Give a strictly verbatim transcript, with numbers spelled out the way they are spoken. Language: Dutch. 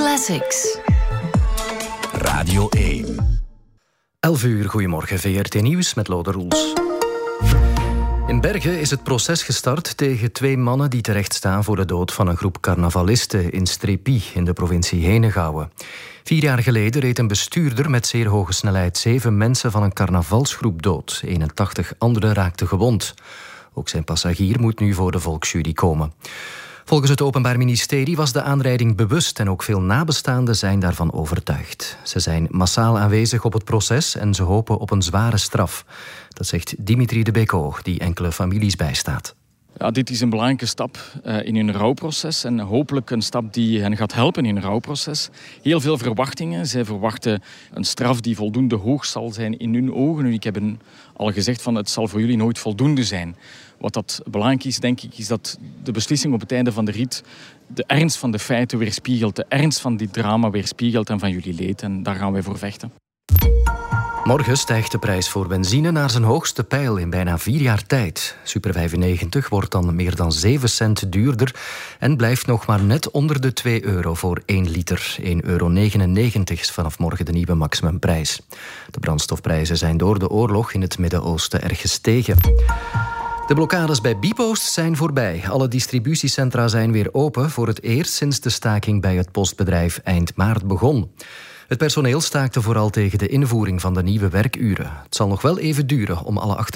Classics. Radio één. elf uur, goedemorgen, V R T Nieuws met Lode Roels. In Bergen is het proces gestart tegen twee mannen die terechtstaan voor de dood van een groep carnavalisten in Strépy in de provincie Henegouwen. Vier jaar geleden reed een bestuurder met zeer hoge snelheid zeven mensen van een carnavalsgroep dood. eenentachtig anderen raakten gewond. Ook zijn passagier moet nu voor de volksjury komen. Volgens het Openbaar Ministerie was de aanrijding bewust en ook veel nabestaanden zijn daarvan overtuigd. Ze zijn massaal aanwezig op het proces en ze hopen op een zware straf. Dat zegt Dimitri de Beko, die enkele families bijstaat. Ja, dit is een belangrijke stap uh, in hun rouwproces en hopelijk een stap die hen gaat helpen in hun rouwproces. Heel veel verwachtingen. Zij verwachten een straf die voldoende hoog zal zijn in hun ogen. Ik heb hen al gezegd van het zal voor jullie nooit voldoende zijn. Wat dat belangrijk is, denk ik, is dat de beslissing op het einde van de rit de ernst van de feiten weerspiegelt, de ernst van dit drama weerspiegelt en van jullie leed. En daar gaan wij voor vechten. Morgen stijgt de prijs voor benzine naar zijn hoogste peil in bijna vier jaar tijd. Super vijfennegentig wordt dan meer dan zeven cent duurder en blijft nog maar net onder de twee euro voor één liter. één euro negenennegentig is vanaf morgen de nieuwe maximumprijs. De brandstofprijzen zijn door de oorlog in het Midden-Oosten erg gestegen. De blokkades bij Bpost zijn voorbij. Alle distributiecentra zijn weer open voor het eerst sinds de staking bij het postbedrijf eind maart begon. Het personeel staakte vooral tegen de invoering van de nieuwe werkuren. Het zal nog wel even duren om alle achter